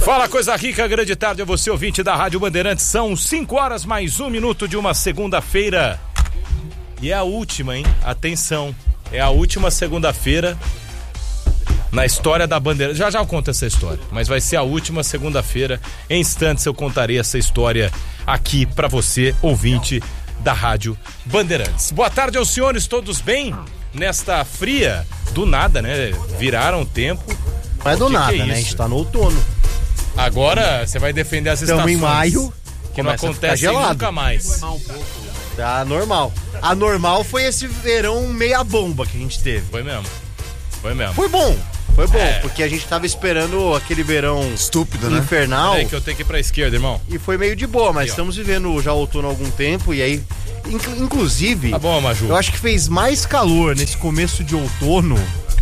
Fala, coisa rica, grande tarde a você, ouvinte da Rádio Bandeirantes. São 5 horas mais 1 minuto de uma segunda-feira. E é a última, hein? Atenção, é a última segunda-feira na história da Bandeirantes. Já eu conto essa história, mas vai ser a última segunda-feira. Em instantes eu contarei essa história aqui pra você, ouvinte da Rádio Bandeirantes. Boa tarde aos senhores, todos bem? Nesta fria, do nada, né? Viraram o tempo. Não é do nada, né? A gente tá no outono. Agora você vai defender as estações. Estamos em maio, que não acontece nunca mais. Tá normal. A normal foi esse verão meia bomba que a gente teve. Foi mesmo. Foi bom, porque a gente tava esperando aquele verão estúpido, né? Infernal. É que eu tenho que ir pra esquerda, irmão. E foi meio de boa, mas aqui, estamos vivendo já outono há algum tempo e aí, inclusive, tá bom, Maju. Eu acho que fez mais calor nesse começo de outono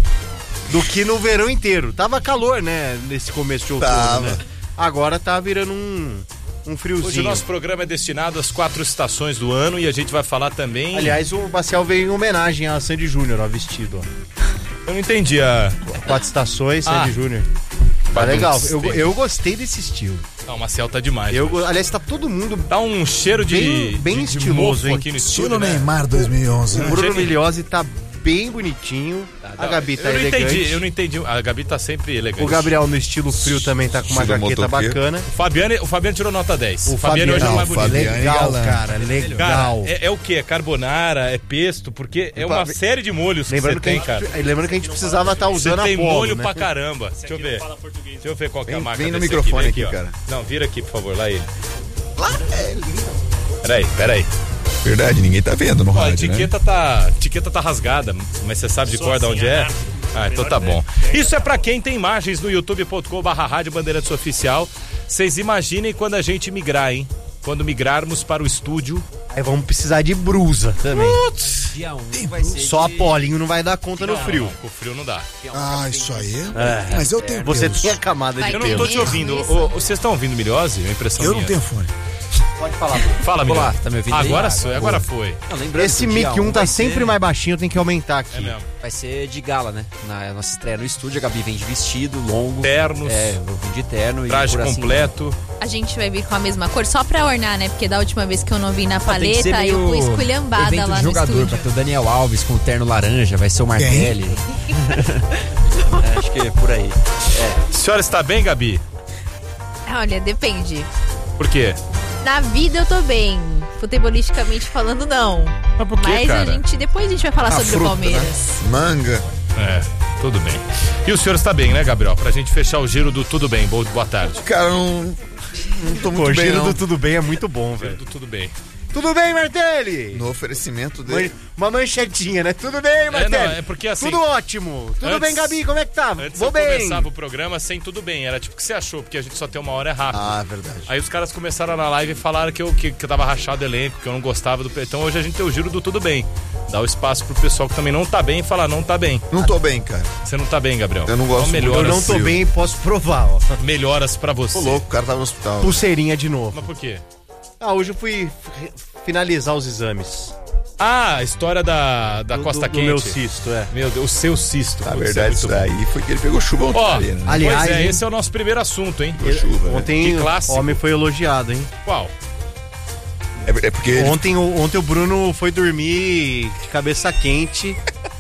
do que no verão inteiro. Tava calor, né, nesse começo de outono, né? Agora tá virando um friozinho. Hoje o nosso programa é destinado às 4 estações do ano e a gente vai falar também... Aliás, o Bacial veio em homenagem a Sandy Júnior, ó, vestido, ó. Eu não entendi a... 4 estações, Sandy Júnior. Tá legal, eu gostei desse estilo. Não, o Marcel tá demais. Aliás, tá todo mundo... Dá um cheiro de... Bem estiloso, hein? Aqui no estilo Neymar 2011, né? O Bruno Miliose tá bem bonitinho. A Gabi tá elegante. Eu não entendi. A Gabi tá sempre elegante. O Gabriel no estilo frio também tá com uma jaqueta bacana. O Fabiano tirou nota 10. O Fabiano hoje é o mais bonito. Legal, cara, legal. Cara, é o quê? É carbonara, é pesto, porque é uma série de molhos que você tem, cara. Lembrando que a gente precisava estar usando a Tem Polo, molho né? pra caramba. Deixa eu ver qual que é a marca. Vem no microfone aqui, cara. Não, vira aqui, por favor, lá ele. Lá é lindo. Peraí. Verdade, ninguém tá vendo no rádio, A etiqueta tá rasgada, mas você sabe de cor de onde é? Ah, então tá bom. Isso é pra quem tem imagens no youtube.com/Rádio Bandeirantes Oficial. Vocês imaginem quando a gente migrar, hein? Quando migrarmos para o estúdio. Aí vamos precisar de brusa também. Putz! Dia 1 vai ser Só a Polinho não vai dar conta no frio. Com o frio não dá. Ah, isso aí. Mas eu tenho. Você tem a camada de Eu pelo. não tô te ouvindo. Vocês estão ouvindo Miliose? A impressão Eu minha. não tenho fone. Pode falar. Fala, Miliose. Olá, tá me ouvindo aí? Agora foi. Não, Esse mic 1 tá sempre mais baixinho, tem que aumentar aqui. É mesmo. Vai ser de gala, né? Na nossa estreia no estúdio, a Gabi vem de vestido, longo. Ternos. Eu vim de terno. Traje e por assim, completo. A gente vai vir com a mesma cor só pra ornar, né? Porque da última vez que eu não vi na tem que ser paleta, eu fui esculhambada evento lá de no jogador, estúdio. pra ter o Daniel Alves com o terno laranja, vai ser o Martelli. Acho que é por aí. A senhora está bem, Gabi? Olha, depende. Por quê? Na vida eu tô bem. Futebolisticamente falando, não. Mas por quê, Mas cara? depois a gente vai falar sobre fruta, o Palmeiras. Né? Manga. Tudo bem. E o senhor está bem, né, Gabriel? Pra gente fechar o giro do tudo bem. Boa tarde. Cara, não tô muito O bem, giro não. do tudo bem é muito bom, velho. Do tudo bem. Tudo bem, Martelli? No oferecimento dele. Uma manchetinha, né? Tudo bem, Martelli? É porque assim... Tudo ótimo. Tudo bem, Gabi? Como é que tá? Antes Vou eu bem. começava o programa sem tudo bem. Era tipo o que você achou, porque a gente só tem uma hora, é rápido. Ah, verdade. Aí os caras começaram na live e falaram que eu tava rachado o elenco, que eu não gostava do... Então hoje a gente tem o giro do tudo bem. Dá o espaço pro pessoal que também não tá bem e falar não tá bem. Não tô bem, cara. Você não tá bem, Gabriel? Eu não gosto então, muito. melhoras, Eu não tô frio. bem e posso provar, ó. melhoras pra você. Tô louco, o cara tava no hospital. Pulseirinha de novo. Mas por quê? Hoje eu fui finalizar os exames. Ah, a história da Costa do Quente. meu cisto, é. Meu Deus, o seu cisto. Na Putz, verdade, é isso muito bom. daí foi que ele pegou chuva ontem. Ó, ali, né? aliás, pois é, hein? esse é o nosso primeiro assunto, hein? Chuva, né? Ontem Que clássico. o homem foi elogiado, hein? Qual? É porque ele... Ontem o Bruno foi dormir de cabeça quente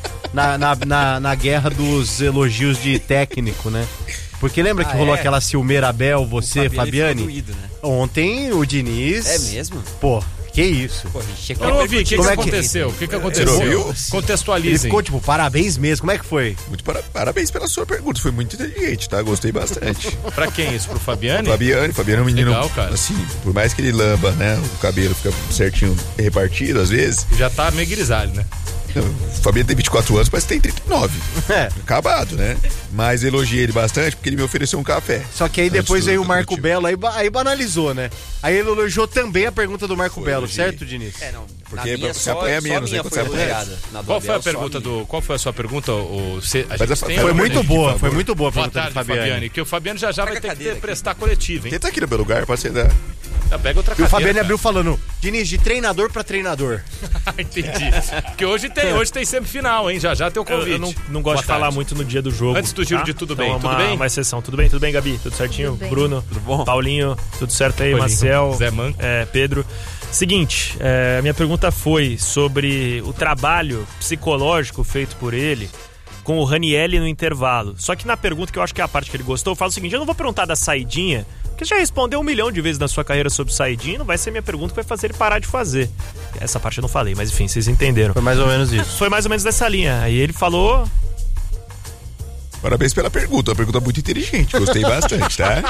na guerra dos elogios de técnico, né? Porque lembra que rolou aquela Silmeira Abel, você, Fabiane? Doído, né? Ontem o Diniz... É mesmo? Pô, que isso? Pô, a gente tinha que Eu não ouvi, o que Como é que- aconteceu? O que Você aconteceu? ouviu? Ele Contextualizem. ficou tipo, parabéns mesmo, como é que foi? Muito parabéns pela sua pergunta, foi muito inteligente, tá? Gostei bastante. Pra quem isso? Pro Fabiane? Fabiano é um menino, Legal, cara. assim, por mais que ele lamba, né, o cabelo fica certinho repartido às vezes, Já tá meio grisalho, né? o Fabiano tem 24 anos, parece que tem 39. É. Acabado, né? Mas elogiei ele bastante porque ele me ofereceu um café. Só que aí Antes depois do- veio o do Marco motivo. Belo, aí banalizou, né? Aí ele elogiou também a pergunta do Marco Belo, elogiei. certo, Diniz? Não. Porque Na minha você apanha menos, minha né, quando foi você apanha. elogiada. Na do Qual foi a Abel, só pergunta minha. Qual foi a sua pergunta? Foi Foi muito boa, Boa a pergunta tarde, do Fabiane. Que o Fabiano já vai Pega a ter cadeira que aqui. prestar coletiva, hein? Tenta aqui no meu lugar, pode ser da... Já pega outra E o cadeira, Fabiano cara. abriu falando, Diniz, de treinador pra treinador. Entendi. Porque hoje tem semifinal, hein? Já tem o convite. Eu não gosto Boa de falar tarde. muito no dia do jogo. Antes do giro de tudo bem, tudo bem? Uma exceção. Tudo bem, Gabi? Tudo certinho? Tudo bem. Bruno? Tudo bom? Paulinho? Tudo certo aí? Paulinho. Marcel? Zé Manco. Pedro? Seguinte, a minha pergunta foi sobre o trabalho psicológico feito por ele com o Ranielli no intervalo. Só que na pergunta, que eu acho que é a parte que ele gostou, eu falo o seguinte, eu não vou perguntar da saidinha, porque você já respondeu 1 milhão de vezes na sua carreira sobre saidinha, não vai ser minha pergunta que vai fazer ele parar de fazer. Essa parte eu não falei, mas enfim, vocês entenderam. Foi mais ou menos isso. Foi mais ou menos dessa linha. Aí ele falou... Parabéns pela pergunta, uma pergunta muito inteligente, gostei bastante, tá?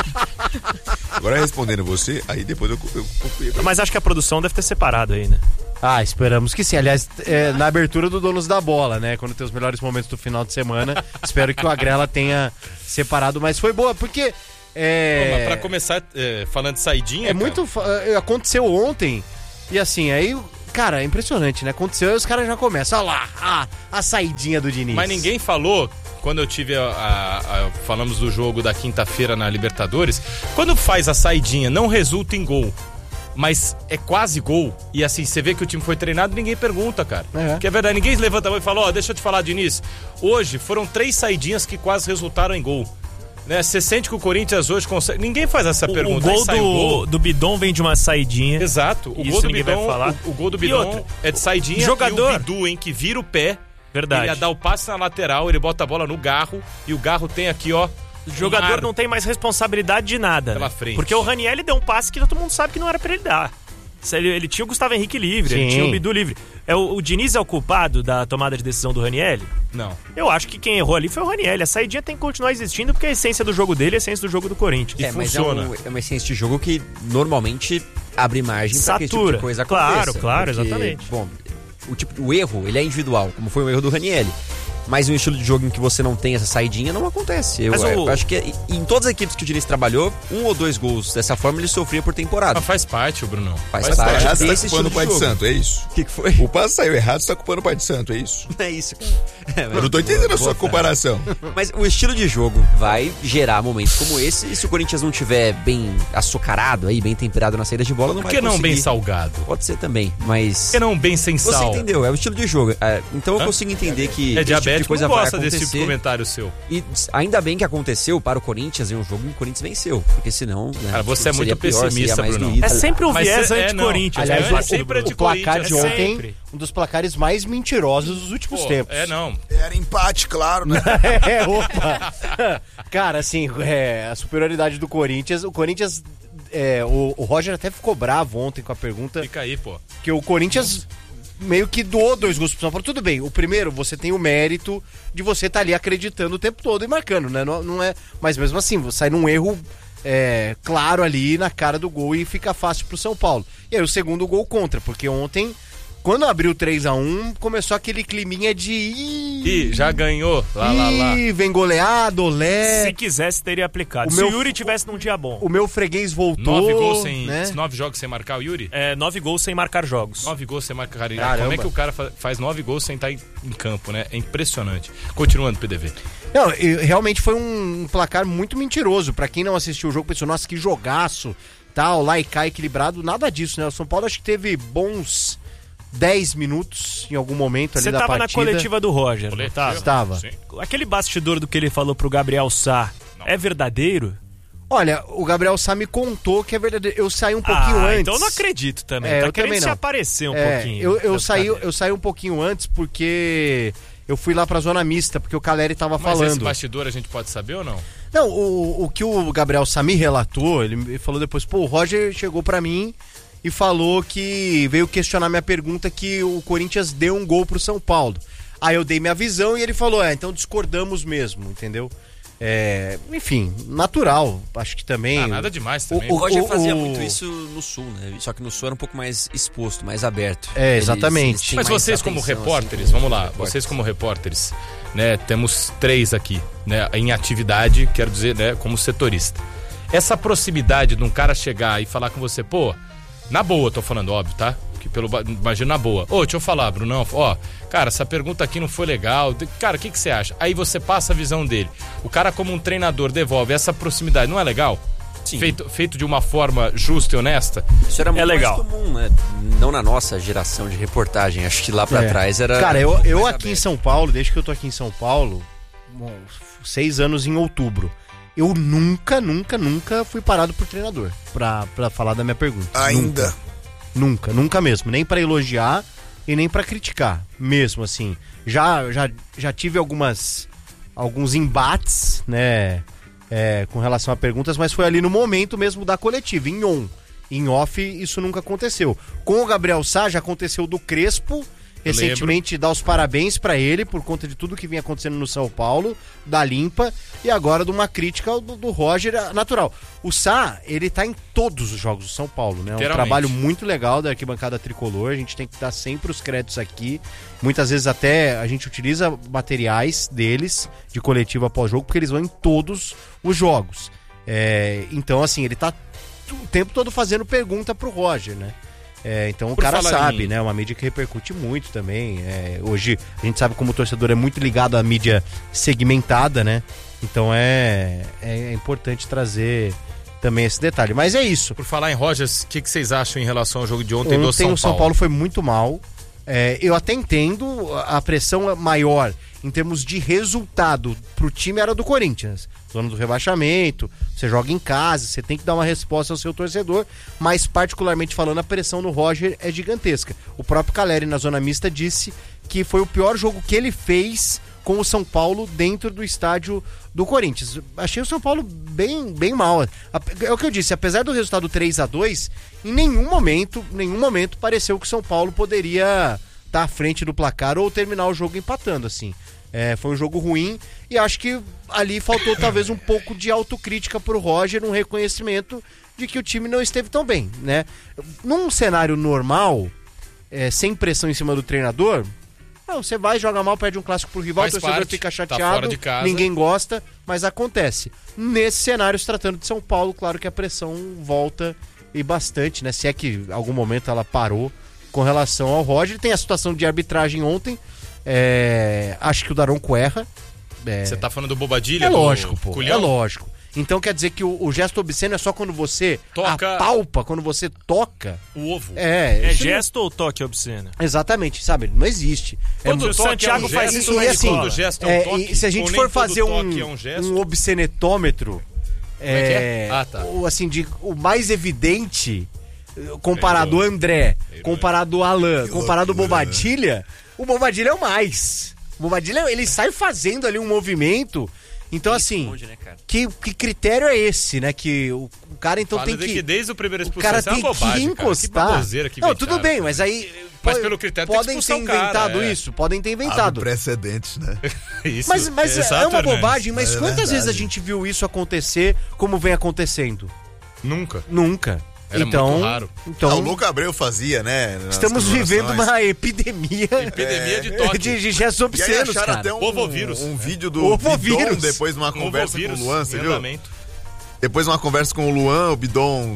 Agora respondendo você, aí depois eu concluí. Mas acho que a produção deve ter separado aí, né? Ah, esperamos que sim. Aliás, na abertura do Donos da Bola, né? Quando tem os melhores momentos do final de semana, espero que o Agrela tenha separado, mas foi boa, porque... Mas pra começar, falando de saidinha, É cara, muito... Aconteceu ontem, e assim, aí... Cara, é impressionante, né? Aconteceu e os caras já começam. Olha lá, a saidinha do Diniz. Mas ninguém falou, quando eu tive falamos do jogo da quinta-feira na Libertadores, quando faz a saidinha, não resulta em gol, mas é quase gol, e assim, você vê que o time foi treinado, ninguém pergunta, cara. Que é verdade, ninguém levanta a mão e fala, deixa eu te falar, Diniz, hoje foram 3 saidinhas que quase resultaram em gol. Né? Você sente que o Corinthians hoje consegue... Ninguém faz essa pergunta. O gol do Bidon vem de uma saidinha. Exato. O Isso gol do ninguém vai Bidon, falar. o gol do E Bidon outra, é de saidinha. jogador- E o Bidu, hein, que vira o pé. Verdade. Ele ia dar o passe na lateral, ele bota a bola no Garro e o Garro tem aqui, ó. O jogador não tem mais responsabilidade de nada. Pela né? frente. Porque o Ranielli deu um passe que todo mundo sabe que não era pra ele dar. Ele tinha o Gustavo Henrique livre, ele Sim. tinha o Bidu livre. O Diniz é o culpado da tomada de decisão do Ranielli? Não. Eu acho que quem errou ali foi o Ranielli. A saidinha tem que continuar existindo porque a essência do jogo dele é a essência do jogo do Corinthians. E Mas funciona. é uma essência de jogo que normalmente abre margem pra que esse tipo Satura. de coisa Claro, aconteça. claro, Porque, exatamente. Bom, o erro, ele é individual, como foi o erro do Ranielli. Mas um estilo de jogo em que você não tem essa saidinha não acontece. Eu acho que em todas as equipes que o Diniz trabalhou, 1 ou 2 gols dessa forma ele sofria por temporada. Mas faz parte, Brunão. Faz Tá parte errado, você desse tá estilo culpando o de Pai de jogo. Santo, é isso? O que foi? O passe saiu errado, você tá culpando o Pai de Santo, é isso? É isso. Eu não tô entendendo a sua comparação. Mas o estilo de jogo vai gerar momentos como esse, e se o Corinthians não tiver bem açucarado aí, bem temperado na saída de bola, não Por vai que não conseguir. bem salgado? Pode ser também, mas... Por que não bem sem Você sal? entendeu, é o estilo de jogo. Então eu consigo entender que É esse tipo de diabético, coisa não vai gosta desse tipo de acontecer. comentário seu. E ainda bem que aconteceu para o Corinthians em um jogo em que o Corinthians venceu. Porque senão, né, Cara, você é seria muito pior, pessimista, seria mais Brunão. doído. É sempre um Mas viés é, anti-Corinthians. Aliás, né? é sempre o placar de anti-Corinthians, ontem, sempre. um dos placares mais mentirosos dos últimos tempos. não. Era empate, claro, né? Opa! Cara, assim, a superioridade do Corinthians. O Corinthians. O Roger até ficou bravo ontem com a pergunta. Fica aí, pô. Que o Corinthians meio que doou 2 gols pro São Paulo. Tudo bem, o primeiro, você tem o mérito de você estar ali acreditando o tempo todo e marcando, né? Não é, mas mesmo assim, você sai num erro claro ali na cara do gol e fica fácil pro São Paulo. E aí o segundo gol contra, porque ontem, quando abriu 3-1, começou aquele climinha de... Ih, já ganhou. Lá. Ih, vem goleado, olé. Se quisesse, teria aplicado. O Se meu- o Yuri tivesse num dia bom. O meu freguês voltou. 9 gols sem... né? 9 jogos sem marcar o Yuri? 9 gols sem marcar jogos. 9 gols sem marcar. Caramba. Como é que o cara faz 9 gols sem estar em campo, né? É impressionante. Continuando, PDV. Não, realmente foi um placar muito mentiroso. Pra quem não assistiu o jogo, pensou, nossa, que jogaço, tal, lá e cá, equilibrado. Nada disso, né? O São Paulo acho que teve bons 10 minutos em algum momento ali Você da tava partida. na coletiva do Roger, não Coletiva? tava? Estava. Sim. Aquele bastidor do que ele falou pro Gabriel Sá é verdadeiro? Olha, o Gabriel Sá me contou que é verdadeiro. Eu saí um pouquinho antes. Então eu não acredito também. É, Tá eu querendo também se não. aparecer um É, pouquinho. eu saí um pouquinho antes porque eu fui lá pra zona mista, porque o Caleri tava Mas esse falando. bastidor a gente pode saber ou não? Não, o que o Gabriel Sami relatou, ele falou depois, pô, o Roger chegou pra mim e falou que veio questionar minha pergunta que o Corinthians deu um gol pro São Paulo. Aí eu dei minha visão e ele falou, então discordamos mesmo, entendeu? Enfim, natural, acho que também. Nada demais também. O Roger o- fazia o- muito isso no Sul, né? Só que no Sul era um pouco mais exposto, mais aberto. Exatamente. têm Mas mais vocês como atenção, repórteres, assim, vamos lá, repórteres. vocês como repórteres, né, temos 3 aqui, né, em atividade, quero dizer, né, como setorista. Essa proximidade de um cara chegar e falar com você, pô, na boa, tô falando, óbvio, tá? Que imagina na boa. Ô, deixa eu falar, Brunão, cara, essa pergunta aqui não foi legal. Cara, o que você acha? Aí você passa a visão dele. O cara como um treinador devolve essa proximidade, não é legal? feito de uma forma justa e honesta. Isso era muito legal. mais comum, né? Não na nossa geração de reportagem. Acho que lá pra trás era... Cara, eu aqui em São Paulo, desde que eu tô aqui em São Paulo, 6 anos em outubro, eu nunca fui parado por treinador pra falar da minha pergunta. Ainda? Nunca mesmo. Nem pra elogiar e nem pra criticar. Mesmo, assim. Já tive alguns embates, né? Com relação a perguntas, mas foi ali no momento mesmo da coletiva, em on. Em off, isso nunca aconteceu. Com o Gabriel Sá, já aconteceu do Crespo, recentemente, dar os parabéns pra ele por conta de tudo que vinha acontecendo no São Paulo, da limpa, e agora de uma crítica do Roger natural. O Sá, ele tá em todos os jogos do São Paulo, né? É um trabalho muito legal da arquibancada tricolor, a gente tem que dar sempre os créditos aqui. Muitas vezes até a gente utiliza materiais deles, de coletiva pós-jogo, porque eles vão em todos os jogos. Então, assim, ele tá o tempo todo fazendo pergunta pro Roger, né? Então o cara sabe, né? Uma mídia que repercute muito também. Hoje a gente sabe como o torcedor é muito ligado à mídia segmentada, né? Então é importante trazer também esse detalhe. Mas é isso. Por falar em Rogers, o que vocês acham em relação ao jogo de ontem do São Paulo? O São Paulo foi muito mal. Eu até entendo a pressão maior em termos de resultado pro time era do Corinthians. Zona do rebaixamento, você joga em casa, você tem que dar uma resposta ao seu torcedor, mas particularmente falando, a pressão no Roger é gigantesca. O próprio Caleri na zona mista disse que foi o pior jogo que ele fez com o São Paulo dentro do estádio do Corinthians. Achei o São Paulo bem mal. É o que eu disse, apesar do resultado 3-2, em nenhum momento pareceu que o São Paulo poderia estar à frente do placar ou terminar o jogo empatando, assim. Foi um jogo ruim e acho que ali faltou talvez um pouco de autocrítica pro Roger, um reconhecimento de que o time não esteve tão bem, né? Num cenário normal, sem pressão em cima do treinador, você vai, joga mal, perde um clássico pro rival, o torcedor fica chateado, ninguém gosta, mas acontece. Nesse cenário, se tratando de São Paulo, claro que a pressão volta e bastante, né? Se é que em algum momento ela parou com relação ao Roger. Tem a situação de arbitragem ontem. Acho que o Daronco erra. Você tá falando do Bobadilha? É lógico, pô. Culhão? É lógico. Então quer dizer que o gesto obsceno é só quando você apalpa, quando você toca o ovo. Gesto ou toque obsceno? Exatamente, sabe? Não existe. Quando o Santiago faz isso, assim, quando o gesto é um toque. E se a gente for fazer um obscenetômetro, assim, o mais evidente, comparado ao André, comparado ao Alan, comparado ao Bobadilha, o Bobadilha é o mais. O Bobadilha, ele sai fazendo ali um movimento. Então, assim, esconde, né, cara? que critério é esse, né? Que o cara, então, tem que... desde o primeiro expulsão, o cara tem que encostar. Não, tudo bem, mas aí... Mas pelo critério podem ter inventado isso, podem ter inventado. Precedentes, né? Isso, mas é uma bobagem, mas quantas vezes a gente viu isso acontecer como vem acontecendo? Nunca. Era muito raro. Então, o Louco Abreu fazia, né? Estamos vivendo uma epidemia de toque. de gestos obscenos, cara. Até um vídeo do Ovovírus. Bidon depois de uma conversa com o Luan, você viu? Andamento. Depois de uma conversa com o Luan, o Bidon...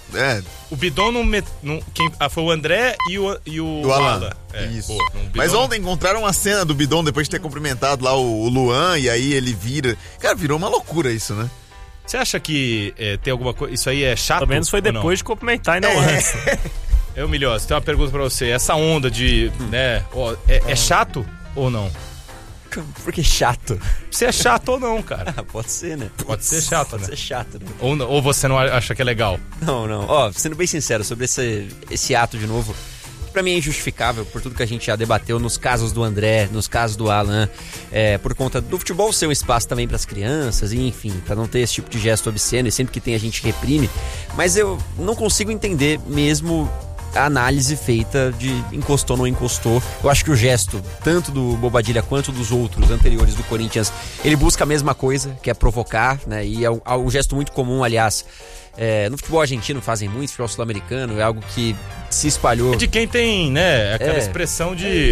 O Bidon foi o André e o Alan. Isso. Mas ontem encontraram uma cena do Bidon depois de ter cumprimentado lá o Luan, e aí ele vira... Cara, virou uma loucura isso, né? Você acha que tem alguma coisa... Isso aí é chato? Pelo menos foi depois de cumprimentar e não antes. Milhões, tem uma pergunta pra você. Essa onda de... né, é chato ou não? Por que chato? Você é chato ou não, cara? Pode ser, né? Pode ser chato, Pode né? ser chato, né? Ou você não acha que é legal? Não. Sendo bem sincero sobre esse ato de novo, pra mim é injustificável por tudo que a gente já debateu nos casos do André, nos casos do Alan, por conta do futebol ser um espaço também pras crianças, e enfim, pra não ter esse tipo de gesto obsceno, e sempre que tem a gente reprime, mas eu não consigo entender mesmo a análise feita de encostou ou não encostou. Eu acho que o gesto, tanto do Bobadilha quanto dos outros anteriores do Corinthians, ele busca a mesma coisa, que é provocar, né? E é um gesto muito comum, aliás, no futebol argentino fazem muito, futebol sul-americano, é algo que se espalhou. É de quem tem, né, aquela expressão de...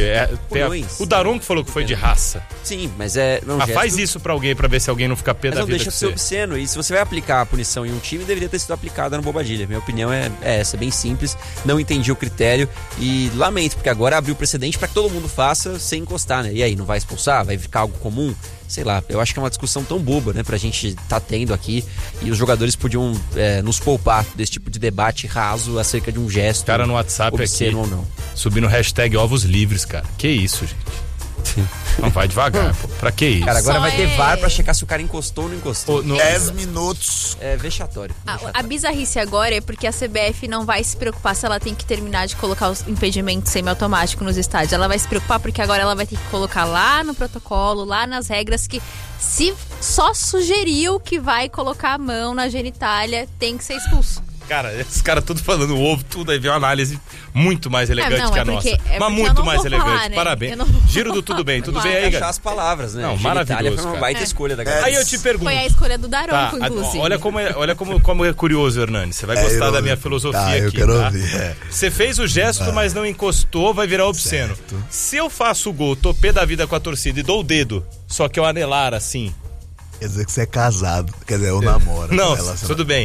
o Daronco falou que foi de raça. Sim, mas é um gesto... faz isso pra alguém, pra ver se alguém não fica pé da vida. Mas não deixa de ser obsceno, e se você vai aplicar a punição em um time, deveria ter sido aplicada no Bobadilha. Minha opinião é essa, bem simples, não entendi o critério e lamento, porque agora abriu precedente pra que todo mundo faça sem encostar, né? E aí, não vai expulsar? Vai ficar algo comum? sei lá, eu acho que é uma discussão tão boba, né, pra gente tá tendo aqui, e os jogadores podiam nos poupar desse tipo de debate raso acerca de um gesto. Cara no WhatsApp aqui, ou não. subindo hashtag ovos livres, cara. Que isso, gente? Não, vai devagar, pô. Pra que isso? Cara, agora vai ter VAR pra checar se o cara encostou ou não encostou. 10 minutos. É vexatório. A bizarrice agora é porque a CBF não vai se preocupar se ela tem que terminar de colocar os impedimentos semiautomáticos nos estádios. Ela vai se preocupar porque agora ela vai ter que colocar lá no protocolo, lá nas regras, que se só sugeriu que vai colocar a mão na genitália, tem que ser expulso. Cara, esses caras tudo falando ovo, tudo aí vem uma análise muito mais elegante que a nossa. Mas muito mais elegante. Falar, né? Parabéns. Giro do tudo bem. Tudo bem aí, achar cara? as palavras, né? Não, maravilhoso, foi uma cara. baita escolha da galera. Aí eu te pergunto. Foi a escolha do Daronco, inclusive. Olha como é curioso, Hernani. Você vai gostar da minha filosofia eu aqui, quero tá? ouvir. Você fez o gesto, mas não encostou, vai virar obsceno. Certo. Se eu faço o gol, tô pé da vida com a torcida e dou o dedo, só que eu anelar assim... Quer dizer que você é casado, quer dizer, eu namoro. Não, tudo bem.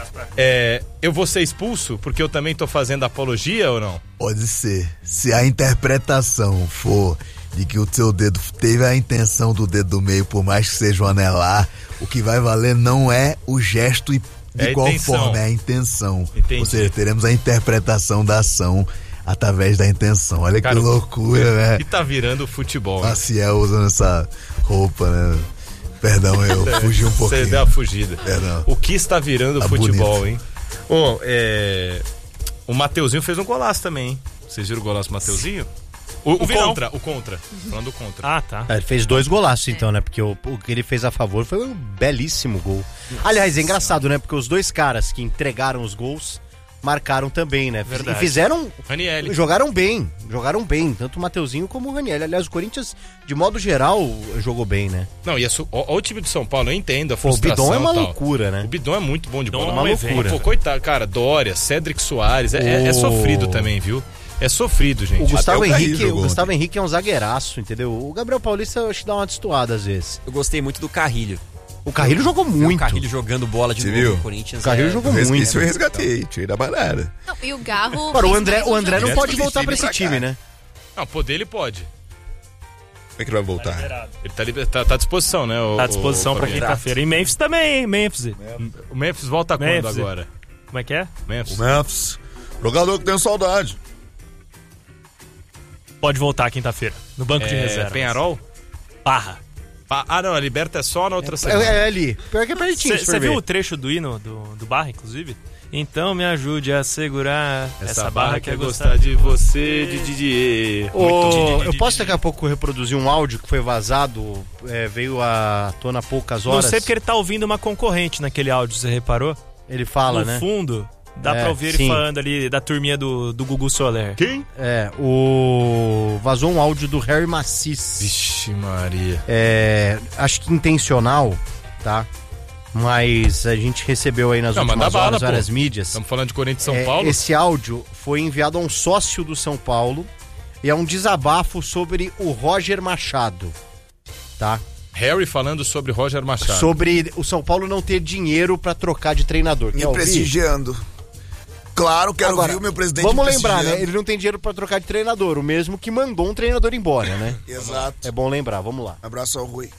Eu vou ser expulso porque eu também tô fazendo apologia ou não? Pode ser. Se a interpretação for de que o seu dedo teve a intenção do dedo do meio, por mais que seja um anelar, o que vai valer não é o gesto e de qual forma, é a intenção. Entendi. Ou seja, teremos a interpretação da ação através da intenção. Olha, cara, que loucura, né? E tá virando futebol. Maciel usando essa roupa, né? Perdão, eu fugi um pouquinho. Você deu a fugida. Perdão. O que está virando Tá futebol, bonito. hein? O Mateuzinho fez um golaço também, hein? Vocês viram o golaço do Mateuzinho? O contra. Falando do contra. Ah, tá. Ele fez 2 golaços então, né? Porque o que ele fez a favor foi um belíssimo gol. Aliás, é engraçado, né? Porque os dois caras que entregaram os gols marcaram também, né? Verdade. E fizeram... Ranieri. Jogaram bem, tanto o Mateuzinho como o Ranieri. Aliás, o Corinthians, de modo geral, jogou bem, né? Não, e o time do São Paulo, eu entendo a O frustração. Bidon é uma tal. loucura, né? O Bidon é muito bom de bola. É uma loucura. Pô, coitado, cara, Dória, Cédric Soares, é sofrido também, viu? É sofrido, gente. O Gustavo Até o Carrilho Henrique, jogou Henrique é um zagueiraço, entendeu? O Gabriel Paulista, eu acho que dá uma destoada às vezes. Eu gostei muito do Carrilho. O Carrilho jogou muito. O Carrilho jogando bola de Você novo viu? no Corinthians. O Carrilho jogou muito. Isso eu resgatei, tirei da banana. Não, e o Garro... Agora, o fez André mais um não jogo. pode voltar pra esse pra time, cá. né? Não, poder ele pode. Como é que ele vai voltar? Ele tá à disposição, né? Tá à disposição pra Fabiano? quinta-feira. E Memphis também, hein? Memphis. O Memphis volta quando Memphis. agora? Como é que é? Memphis. O Memphis, jogador que tem saudade. Pode voltar quinta-feira. No banco de reserva. Penharol? Barra. Não, a Liberta é só na outra semana. É ali. Pior que é pertinho, Você viu o trecho do hino do Barra, inclusive? Então me ajude a segurar essa barra que é gostar de você, de Didier. Eu posso daqui a pouco reproduzir um áudio que foi vazado, veio à tona há poucas horas. Não sei porque ele tá ouvindo uma concorrente naquele áudio, você reparou? Ele fala, no né? fundo, dá pra ouvir sim. ele falando ali da turminha do Gugu Soler. Quem? Vazou um áudio do Harry Macis. Vixe Maria. Acho que intencional, tá? Mas a gente recebeu aí nas últimas horas várias mídias. Estamos falando de Corinthians e São Paulo? Esse áudio foi enviado a um sócio do São Paulo e é um desabafo sobre o Roger Machado, tá? Harry falando sobre Roger Machado. Sobre o São Paulo não ter dinheiro pra trocar de treinador. Me prestigiando. Claro, quero ouvir o meu presidente Vamos lembrar, né? prestigiando. Ele não tem dinheiro pra trocar de treinador, o mesmo que mandou um treinador embora, né? Exato. É bom lembrar, vamos lá. Abraço ao Rui.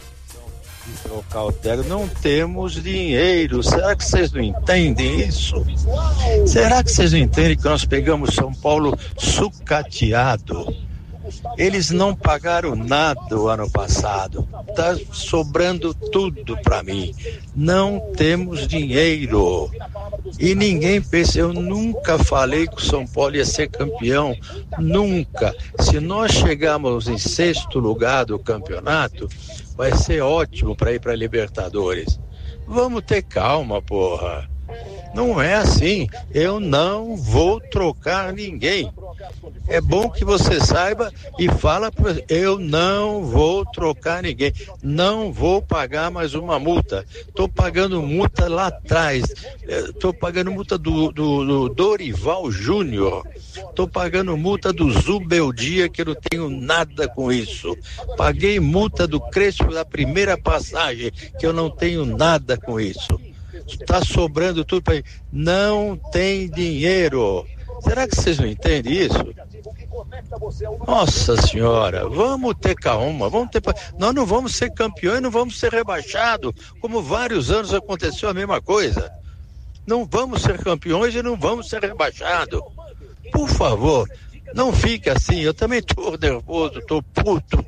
Trocar o técnico, não temos dinheiro. Será que vocês não entendem isso? Será que vocês não entendem que nós pegamos São Paulo sucateado? Eles não pagaram nada o ano passado. Tá sobrando tudo para mim. Não temos dinheiro. E ninguém pensa, eu nunca falei que o São Paulo ia ser campeão. Nunca. Se nós chegarmos em 6º lugar do campeonato, vai ser ótimo para ir para Libertadores. Vamos ter calma, porra. Não é assim. Eu não vou trocar ninguém. É bom que você saiba e fala para você, eu não vou trocar ninguém. Não vou pagar mais uma multa. Estou pagando multa lá atrás. Estou pagando multa do Dorival Júnior. Estou pagando multa do Zubeldia, que eu não tenho nada com isso. Paguei multa do Crespo da primeira passagem, que eu não tenho nada com isso. Está sobrando tudo para ele. Não tem dinheiro. Será que vocês não entendem isso? Nossa senhora, vamos ter calma, nós não vamos ser campeões, não vamos ser rebaixados, como vários anos aconteceu a mesma coisa. Não vamos ser campeões e não vamos ser rebaixados. Por favor, não fique assim, eu também tô nervoso, tô puto.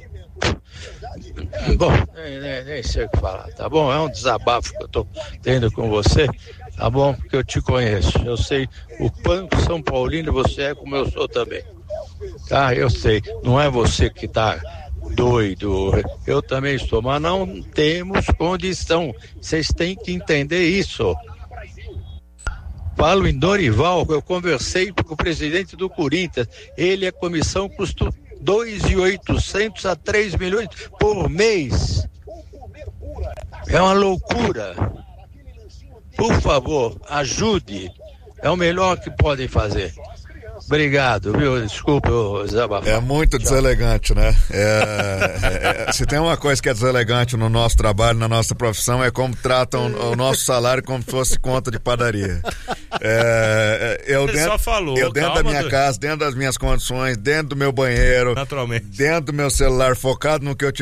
Bom, nem sei o que falar, tá bom? É um desabafo que eu tô tendo com você, tá bom? Porque eu te conheço, eu sei o quanto São Paulino você é como eu sou também. Tá, eu sei, não é você que tá doido, eu também estou, mas não temos condição, vocês têm que entender isso. Falo em Dorival, eu conversei com o presidente do Corinthians, a comissão custa 2.800 a 3 milhões por mês, é uma loucura. Por favor, ajude, é o melhor que podem fazer. Obrigado, viu? Desculpa eu desabafar. É muito deselegante, né? Se tem uma coisa que é deselegante no nosso trabalho, na nossa profissão, é como tratam o nosso salário como se fosse conta de padaria. Eu dentro da minha casa, dentro das minhas condições, dentro do meu banheiro, naturalmente, dentro do meu celular, focado no que eu